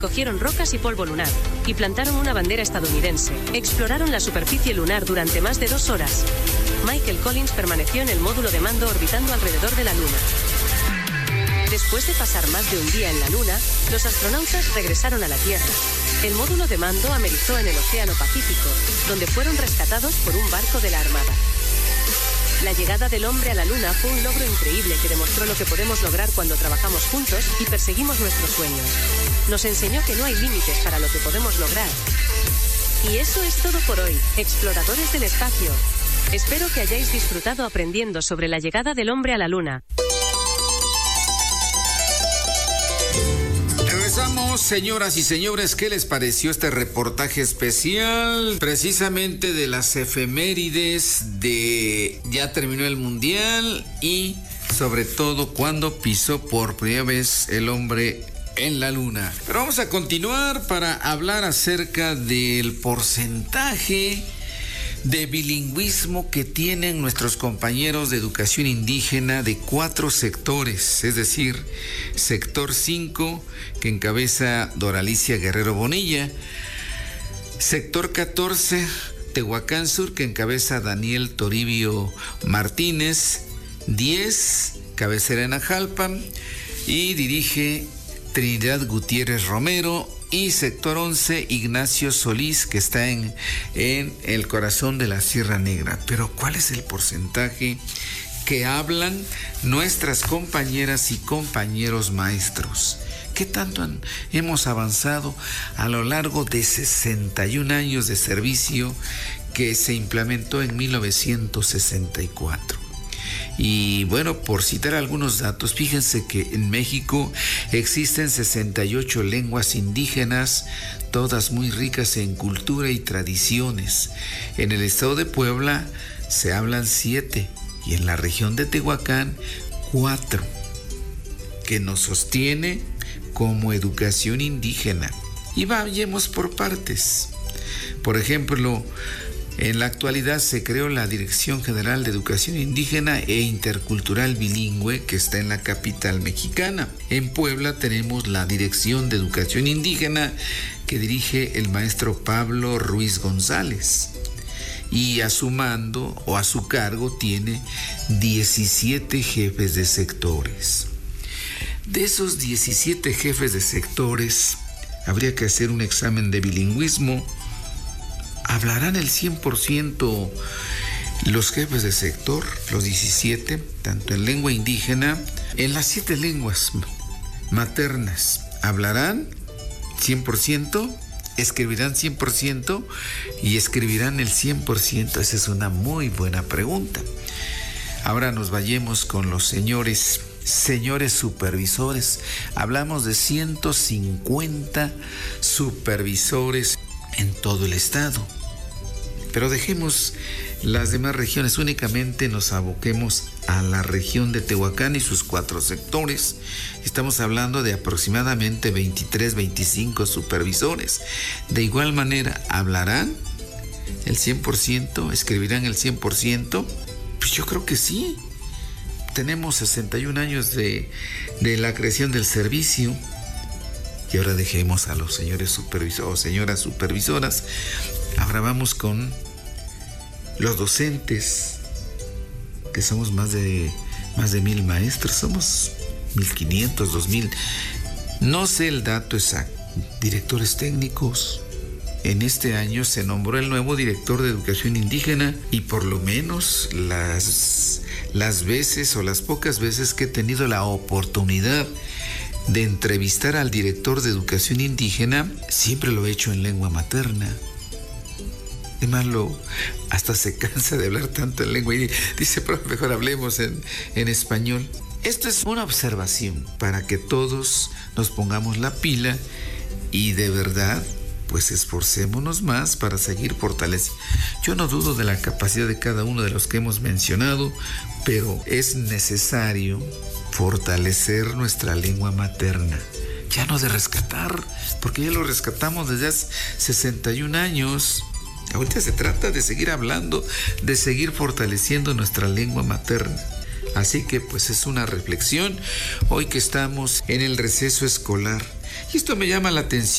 Cogieron rocas y polvo lunar y plantaron una bandera estadounidense. Exploraron la superficie lunar durante más de 2 horas. Michael Collins permaneció en el módulo de mando orbitando alrededor de la Luna. Después de pasar más de un día en la Luna, los astronautas regresaron a la Tierra. El módulo de mando amerizó en el Océano Pacífico, donde fueron rescatados por un barco de la Armada. La llegada del hombre a la Luna fue un logro increíble que demostró lo que podemos lograr cuando trabajamos juntos y perseguimos nuestros sueños. Nos enseñó que no hay límites para lo que podemos lograr. Y eso es todo por hoy, exploradores del espacio. Espero que hayáis disfrutado aprendiendo sobre la llegada del hombre a la Luna. Regresamos, señoras y señores. ¿Qué les pareció este reportaje especial? Precisamente de las efemérides de ya terminó el mundial y sobre todo cuando pisó por primera vez el hombre en la Luna. Pero vamos a continuar para hablar acerca del porcentaje de bilingüismo que tienen nuestros compañeros de educación indígena de 4 sectores, es decir, sector 5 que encabeza Doralicia Guerrero Bonilla, sector 14 Tehuacán Sur que encabeza Daniel Toribio Martínez, 10 cabecera Najalpan y dirige Trinidad Gutiérrez Romero, y sector 11 Ignacio Solís, que está en el corazón de la Sierra Negra. Pero ¿cuál es el porcentaje que hablan nuestras compañeras y compañeros maestros? ¿Qué tanto hemos avanzado a lo largo de 61 años de servicio que se implementó en 1964? Y bueno, por citar algunos datos, fíjense que en México existen 68 lenguas indígenas, todas muy ricas en cultura y tradiciones. En el estado de Puebla se hablan 7 y en la región de Tehuacán 4, que nos sostiene como educación indígena. Y vayamos por partes. Por ejemplo, en la actualidad se creó la Dirección General de Educación Indígena e Intercultural Bilingüe, que está en la capital mexicana. En Puebla tenemos la Dirección de Educación Indígena, que dirige el maestro Pablo Ruiz González. Y a su mando o a su cargo tiene 17 jefes de sectores. De esos 17 jefes de sectores, habría que hacer un examen de bilingüismo. ¿Hablarán el 100% los jefes de sector, los 17, tanto en lengua indígena, en las 7 lenguas maternas? ¿Hablarán 100%? ¿Escribirán 100%? ¿Y escribirán el 100%? Esa es una muy buena pregunta. Ahora nos vayamos con los señores supervisores. Hablamos de 150 supervisores en todo el estado. Pero dejemos las demás regiones, únicamente nos aboquemos a la región de Tehuacán y sus 4 sectores. Estamos hablando de aproximadamente 23, 25 supervisores. De igual manera, ¿hablarán el 100%? ¿Escribirán el 100%? Pues yo creo que sí. Tenemos 61 años de la creación del servicio. Y ahora dejemos a los señores supervisores o señoras supervisoras. Ahora vamos con los docentes, que somos más de 1,000 maestros, somos 1,500, 2,000. No sé el dato exacto. Directores técnicos. En este año se nombró el nuevo director de educación indígena y por lo menos las veces o las pocas veces que he tenido la oportunidad de entrevistar al director de educación indígena, siempre lo he hecho en lengua materna. Además, hasta se cansa de hablar tanto en lengua y dice, pero mejor hablemos en español. Esto es una observación para que todos nos pongamos la pila y de verdad, pues esforcémonos más para seguir fortaleciendo. Yo no dudo de la capacidad de cada uno de los que hemos mencionado, pero es necesario fortalecer nuestra lengua materna. Ya no de rescatar, porque ya lo rescatamos desde hace 61 años. Ahorita se trata de seguir hablando, de seguir fortaleciendo nuestra lengua materna. Así que pues es una reflexión hoy que estamos en el receso escolar. Y esto me llama la atención.